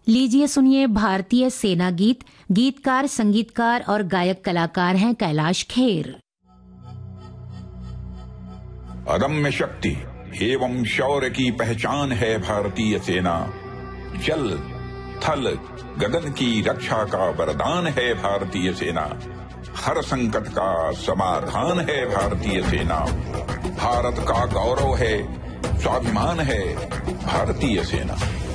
लीजिए सुनिए भारतीय सेना गीत। गीतकार, संगीतकार और गायक कलाकार हैं कैलाश खेर। अदम्य शक्ति एवं शौर्य की पहचान है भारतीय सेना। जल थल गगन की रक्षा का वरदान है भारतीय सेना। हर संकट का समाधान है भारतीय सेना। भारत का गौरव है, स्वाभिमान है भारतीय सेना।